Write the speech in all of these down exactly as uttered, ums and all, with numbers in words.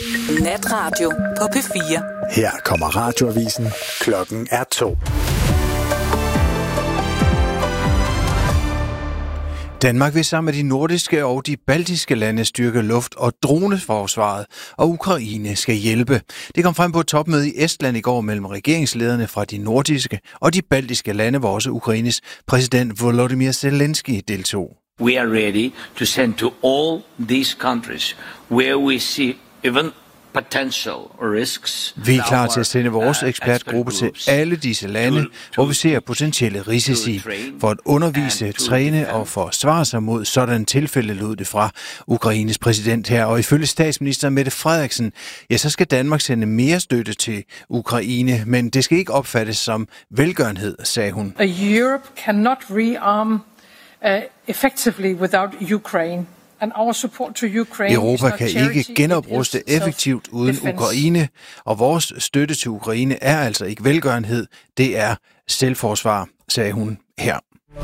Natradio på P fire. Her kommer radioavisen. Klokken er to. Danmark vil sammen med de nordiske og de baltiske lande styrke luft- og droneforsvaret, og Ukraine skal hjælpe. Det kom frem på et topmøde i Estland i går mellem regeringslederne fra de nordiske og de baltiske lande, hvor også Ukraines præsident Volodymyr Zelensky deltog. We are ready to send to all these countries where we see even potential risks. Vi er klar til at sende vores ekspertgruppe til alle disse lande, hvor vi ser potentielle risici, for at undervise, træne og forsvare sig mod sådan tilfælde, lød det fra Ukraines præsident her. Og ifølge statsminister Mette Frederiksen, ja, så skal Danmark sende mere støtte til Ukraine, men det skal ikke opfattes som velgørenhed, sagde hun. Europe cannot rearm uh, effectively without Ukraine. Europa kan ikke genopruste effektivt uden Ukraine, og vores støtte til Ukraine er altså ikke velgørenhed, det er selvforsvar, sagde hun her.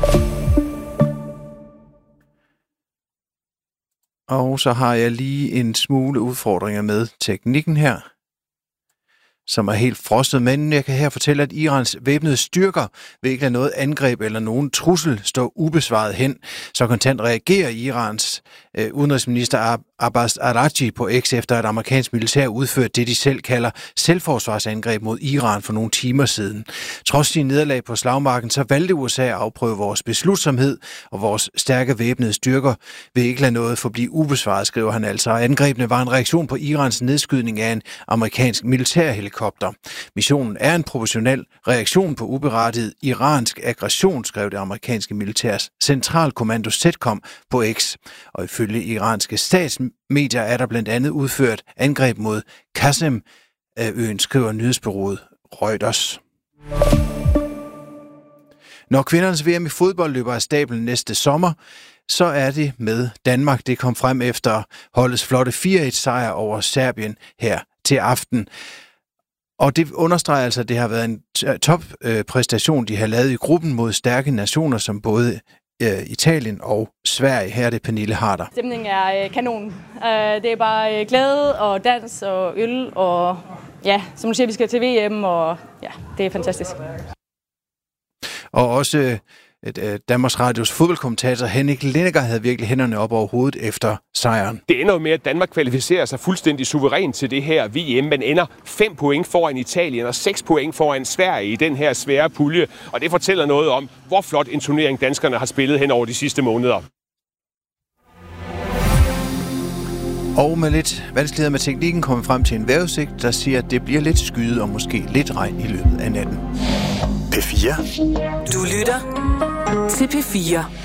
Og så har jeg lige en smule udfordringer med teknikken her, som er helt frostet, men jeg kan her fortælle, at Irans væbnede styrker vil ikke lade noget angreb eller nogen trussel stå ubesvaret hen. Så kontant reagerer Irans øh, udenrigsminister Abbas Araghchi på X, efter at amerikansk militær udførte det, de selv kalder selvforsvarsangreb mod Iran for nogle timer siden. Trods sine nederlag på slagmarken, så valgte U S A at afprøve vores beslutsomhed, og vores stærke væbnede styrker vil ikke lade noget forblive ubesvaret, skriver han altså. Angrebene var en reaktion på Irans nedskydning af en amerikansk militærhelikopter. Missionen er en proportional reaktion på uberettiget iransk aggression, skrev det amerikanske militærs centralkommando CENTCOM på X. Og ifølge iranske statsmedier er der blandt andet udført angreb mod Qasem-øen, skriver nyhedsbureauet Reuters. Når kvindernes V M i fodbold løber af stablen næste sommer, så er det med Danmark. Det kom frem efter holdets flotte fire et sejr over Serbien her til aften. Og det understreger altså, at det har været en toppræstation, de har lavet i gruppen mod stærke nationer som både Italien og Sverige. Her er det Pernille Harder. Stemningen er kanon. Det er bare glæde og dans og øl, og ja, som du siger, vi skal til V M, og ja, det er fantastisk. Og også Danmarks Radios fodboldkommentator Henrik Lennegaard havde virkelig hænderne op over hovedet efter sejren. Det ender jo med, at Danmark kvalificerer sig fuldstændig suverænt til det her V M, men ender fem point foran Italien og seks point foran Sverige i den her svære pulje. Og det fortæller noget om, hvor flot en turnering danskerne har spillet hen over de sidste måneder. Og med lidt vanskeligheder med teknikken kommer vi frem til en vejrudsigt, der siger, at det bliver lidt skyet og måske lidt regn i løbet af natten. P fire. Du lytter til P fire.